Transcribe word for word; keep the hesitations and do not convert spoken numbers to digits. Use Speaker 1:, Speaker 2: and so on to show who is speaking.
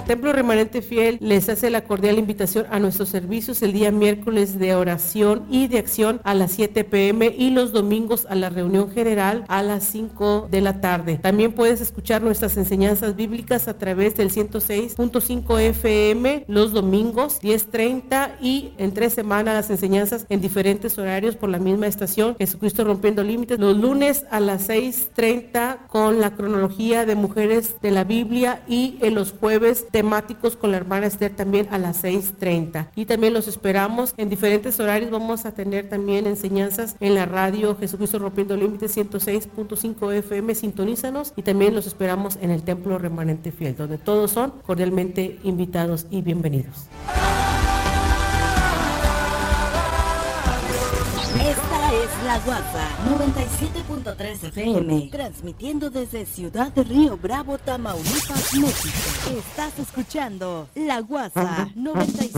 Speaker 1: Templo Remanente Fiel les hace la cordial invitación a nuestros servicios el día miércoles de oración y de acción a las siete pm y los domingos a la reunión general a las cinco de la tarde. También puedes escuchar nuestras enseñanzas bíblicas a través del ciento seis punto cinco F M los domingos diez treinta y entre semana las enseñanzas en diferentes horarios por la misma estación, Jesucristo Rompiendo Límites, los lunes a las seis treinta con la cronología de mujeres de la Biblia y en los jueves temáticos con la hermana Esther también a las seis treinta. Y también los esperamos en diferentes horarios. Vamos a tener también enseñanzas en la radio Jesucristo Rompiendo Límites ciento seis punto cinco F M, sintonízanos, y también los esperamos en el Templo Remanente Fiel, donde todos son cordialmente invitados y bienvenidos.
Speaker 2: Esta es La Guapa noventa y siete punto tres F M, transmitiendo desde Ciudad de Río Bravo, Tamaulipas, México. Estás escuchando La Guapa noventa y siete.